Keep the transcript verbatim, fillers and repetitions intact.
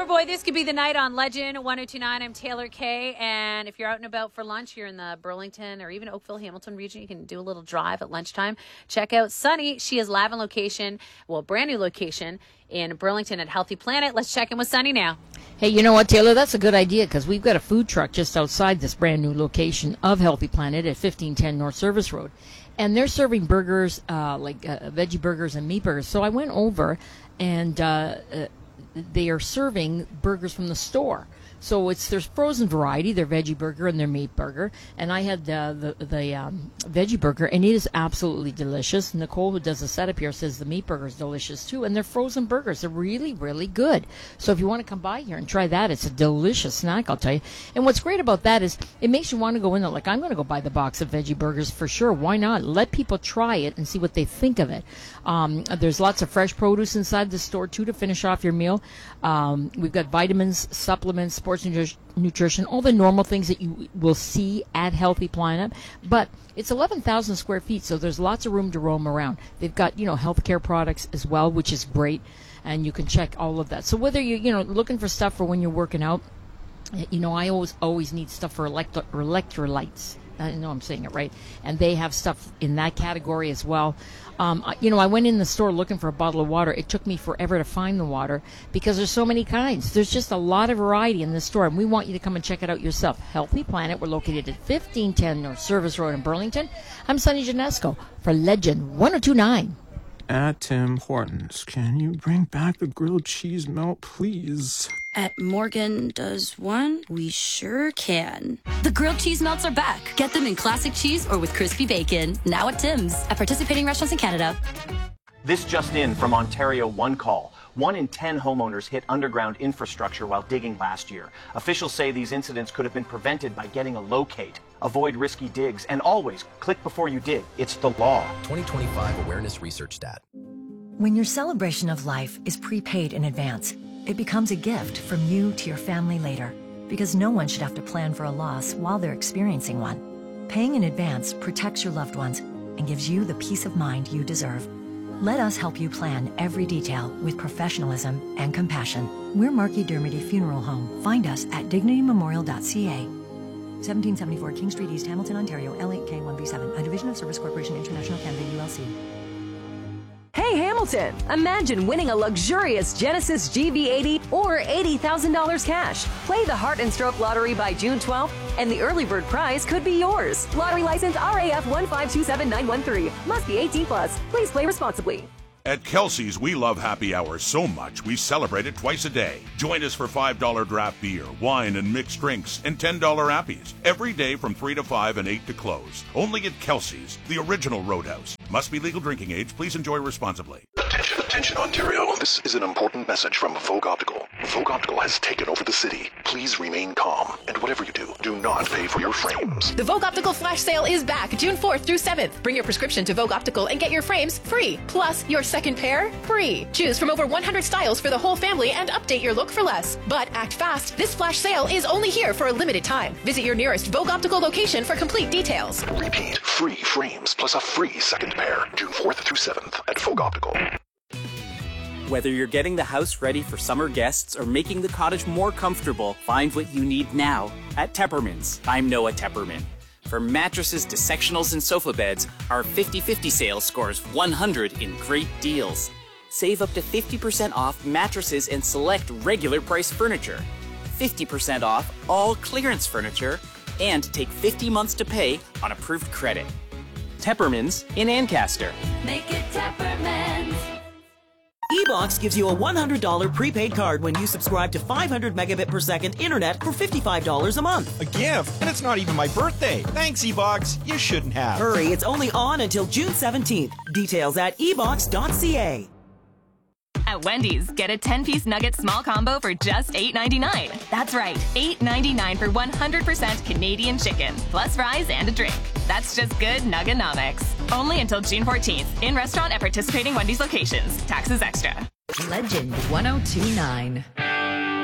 Loverboy, this could be the night on Legend one oh two point nine. I'm Taylor Kay, and if you're out and about for lunch here in the Burlington or even Oakville, Hamilton region, you can do a little drive at lunchtime. Check out Sunny. She has live on location, well, brand new location in Burlington at Healthy Planet. Let's check in with Sunny now. Hey, you know what, Taylor? That's a good idea because we've got a food truck just outside this brand new location of Healthy Planet at fifteen ten North Service Road. And they're serving burgers, uh, like uh, veggie burgers and meat burgers. So I went over and uh, uh, they are serving burgers from the store. So it's there's frozen variety, their veggie burger and their meat burger. And I had uh, the the um, veggie burger, and it is absolutely delicious. Nicole, who does the setup here, says the meat burger is delicious too. And they're frozen burgers. They're really, really good. So if you want to come by here and try that, it's a delicious snack, I'll tell you. And what's great about that is it makes you want to go in there. Like, I'm going to go buy the box of veggie burgers for sure. Why not? Let people try it and see what they think of it. Um, there's lots of fresh produce inside the store too to finish off your meal. Um, we've got vitamins, supplements, sports nutrition, all the normal things that you will see at Healthy Planet. But it's eleven thousand square feet, so there's lots of room to roam around. They've got, you know, healthcare products as well, which is great, and you can check all of that. So whether you're, you know, looking for stuff for when you're working out, you know, I always always need stuff for electro- electrolytes. I know I'm saying it right. And they have stuff in that category as well. Um, you know, I went in the store looking for a bottle of water. It took me forever to find the water because there's so many kinds. There's just a lot of variety in this store, and we want you to come and check it out yourself. Healthy Planet. We're located at fifteen ten North Service Road in Burlington. I'm Sunny Janesco for Legend one oh two point nine. At Tim Hortons, can you bring back the grilled cheese melt, please? At Morgan Does One, we sure can. The grilled cheese melts are back. Get them in classic cheese or with crispy bacon. Now at Tim's. At participating restaurants in Canada. This just in from Ontario One Call. One in ten homeowners hit underground infrastructure while digging last year. Officials say these incidents could have been prevented by getting a locate. Avoid risky digs and always click before you dig. It's the law. twenty twenty-five Awareness Research Stat. When your celebration of life is prepaid in advance, it becomes a gift from you to your family later, because no one should have to plan for a loss while they're experiencing one. Paying in advance protects your loved ones and gives you the peace of mind you deserve. Let us help you plan every detail with professionalism and compassion. We're Marquis Dermody Funeral Home. Find us at dignity memorial dot c a. seventeen seventy-four King Street East, Hamilton, Ontario, L eight K one B seven, a division of Service Corporation International Canada, U L C. Hey Hamilton, imagine winning a luxurious Genesis G V eighty or eighty thousand dollars cash. Play the Heart and Stroke Lottery by June twelfth and the early bird prize could be yours. Lottery license R A F one five two seven nine one three. Must be eighteen plus. Please play responsibly. At Kelsey's, we love happy hour so much we celebrate it twice a day. Join us for five dollar draft beer, wine, and mixed drinks, and ten dollar appies. Every day from three to five and eight to close. Only at Kelsey's, the original Roadhouse. Must be legal drinking age. Please enjoy responsibly. Attention, attention, Ontario. This is an important message from Vogue Optical. Vogue Optical has taken over the city. Please remain calm, and whatever you do, do not pay for your frames. The Vogue Optical Flash Sale is back June fourth through seventh. Bring your prescription to Vogue Optical and get your frames free. Plus, your second pair free. Choose from over one hundred styles for the whole family and update your look for less. But act fast. This flash sale is only here for a limited time. Visit your nearest Vogue Optical location for complete details. Repeat, free frames plus a free second pair. June fourth through seventh at Vogue Optical. Whether you're getting the house ready for summer guests or making the cottage more comfortable, find what you need now at Tepperman's. I'm Noah Tepperman. From mattresses to sectionals and sofa beds, our fifty fifty sale scores one hundred in great deals. Save up to fifty percent off mattresses and select regular price furniture, fifty percent off all clearance furniture, and take fifty months to pay on approved credit. Tepperman's in Ancaster. Make it Tepperman's. eBox gives you a one hundred dollars prepaid card when you subscribe to five hundred megabit per second internet for fifty-five dollars a month. A gift? And it's not even my birthday. Thanks, eBox. You shouldn't have. Hurry, it's only on until June seventeenth. Details at e box dot c a. At Wendy's, get a ten-piece nugget small combo for just eight ninety-nine. That's right, eight ninety-nine for one hundred percent Canadian chicken, plus fries and a drink. That's just good Nugganomics. Only until June fourteenth. In restaurant at participating Wendy's locations. Taxes extra. Legend one oh two point nine.